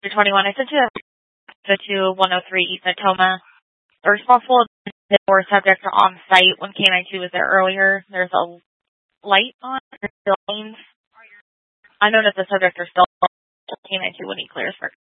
21. I sent you the 2-103 East Natoma. The responsible or subjects are on site when K92 was there earlier. There's a light on the lanes. I know that the subjects are still K92 when he clears for